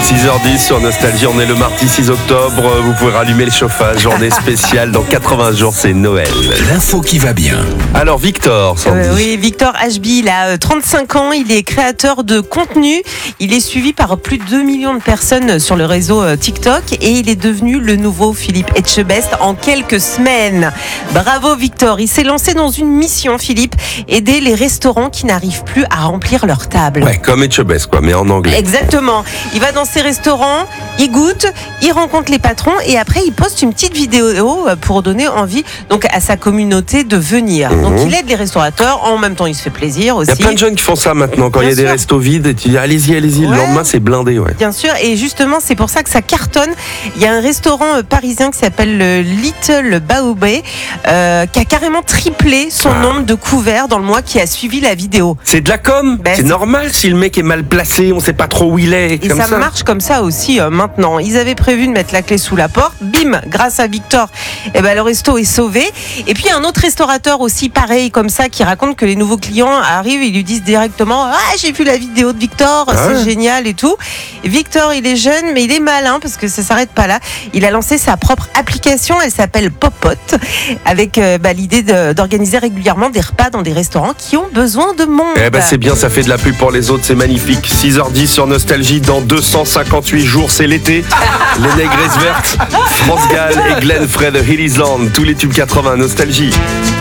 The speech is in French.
6h10 sur Nostalgie, on est le mardi 6 octobre, vous pouvez rallumer le chauffage, journée spéciale, dans 80 jours c'est Noël. L'info qui va bien. Alors Victor, Sandy. Oui, Victor HB, il a 35 ans, il est créateur de contenu, il est suivi par plus de 2 millions de personnes sur le réseau TikTok et il est devenu le nouveau Philippe Etchebest en quelques semaines. Bravo Victor, il s'est lancé dans une mission, Philippe, aider les restaurants qui n'arrivent plus à remplir leur table. Ouais, comme Etchebest quoi, mais en anglais. Exactement. Il va dans ces restaurants, il goûte, il rencontre les patrons et après il poste une petite vidéo pour donner envie donc à sa communauté de venir. Donc il aide les restaurateurs, en même temps il se fait plaisir aussi. Il y a plein de jeunes qui font ça maintenant, quand il y a des restos vides, et tu dis allez-y, le Ouais. lendemain c'est blindé. Ouais. Bien sûr, et justement c'est pour ça que ça cartonne. Il y a un restaurant parisien qui s'appelle le Little Baobé qui a carrément triplé son nombre de couverts dans le mois qui a suivi la vidéo. C'est de la com, Ben, c'est normal si le mec est mal placé, on sait pas trop où il est. Et comme ça marche comme ça aussi maintenant. Ils avaient prévu de mettre la clé sous la porte. Bim, grâce à Victor, le resto est sauvé. Et puis un autre restaurateur aussi pareil comme ça qui raconte que les nouveaux clients arrivent et ils lui disent directement « Ah, j'ai vu la vidéo de Victor, c'est génial et tout ». Victor, il est jeune mais il est malin parce que ça s'arrête pas là. Il a lancé sa propre application, elle s'appelle Popote, avec l'idée d'organiser régulièrement des repas dans des restaurants qui ont besoin de monde. C'est bien, ça fait de la pub pour les autres, c'est magnifique. 6h10 sur Nostalgie, dans 258 jours, c'est l'été. Les Négresses Vertes, France Gall et Glenn Fred Hill Island, tous les tubes 80, Nostalgie.